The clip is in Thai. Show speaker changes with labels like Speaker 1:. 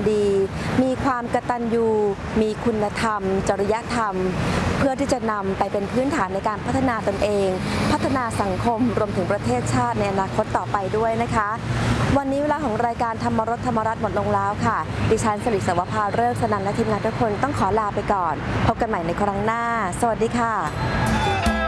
Speaker 1: ดีมีความกตัญญูมีคุณธรรมจริยธรรมเพื่อที่จะนำไปเป็นพื้นฐานในการพัฒนาตนเองพัฒนาสังคมรวมถึงประเทศชาติในอนาคตต่อไปด้วยนะคะวันนี้เวลาของรายการธรรมรสธรรมรัตน์หมดลงแล้วค่ะดิฉันสิริสวภาฤกษ์สนันและทีมงานทุกคนต้องขอลาไปก่อนพบกันใหม่ในครั้งหน้าสวัสดีค่ะ